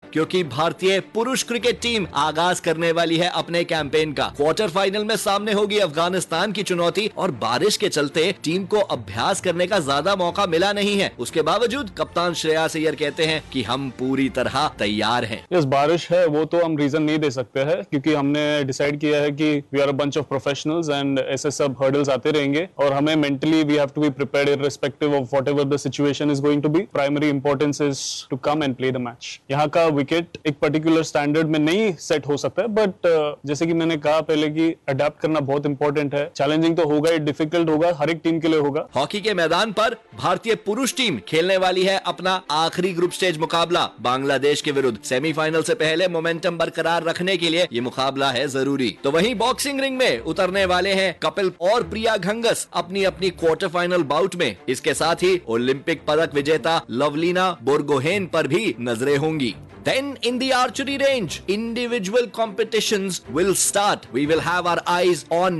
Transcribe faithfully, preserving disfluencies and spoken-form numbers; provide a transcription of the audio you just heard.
क्योंकि भारतीय पुरुष क्रिकेट टीम आगाज करने वाली है अपने कैंपेन का। क्वार्टर फाइनल में सामने होगी अफगानिस्तान की चुनौती और बारिश के चलते टीम को अभ्यास करने का ज्यादा मौका मिला नहीं है। उसके बावजूद कप्तान श्रेयस अय्यर कहते हैं कि हम पूरी तरह तैयार हैं। यस, बारिश है वो तो हम रीजन नहीं दे सकते हैं, क्योंकि हमने डिसाइड किया है कि we are a bunch of professionals and ऐसे सब हर्डल्स आते रहेंगे और हमें mentally we have to be prepared irrespective of whatever the situation is going to be. Primary importance is to come and play the match. यहाँ का wicket एक particular standard में नहीं सेट हो सकता है, बट uh, जैसे कि मैंने कहा पहले कि अडेप्ट करना बहुत इंपॉर्टेंट है। चैलेंजिंग तो होगा ही, डिफिकल्ट होगा, हर एक टीम के लिए होगा। हॉकी के मैदान पर भारतीय पुरुष टीम खेलने वाली है अपना आखिरी ग्रुप स्टेज मुकाबला बांग्लादेश के विरुद्ध। सेमीफाइनल से पहले मोमेंटम बरकरार रखने के लिए ये मुकाबला है जरूरी। तो वहीं बॉक्सिंग रिंग में उतरने वाले हैं कपिल और प्रिया घंगस अपनी अपनी क्वार्टर फाइनल बाउट में। इसके साथ ही ओलंपिक पदक विजेता लवलीना बोरगोहेन पर भी नजरें होंगी। Then in the archery range, individual competitions will start. We will have our eyes on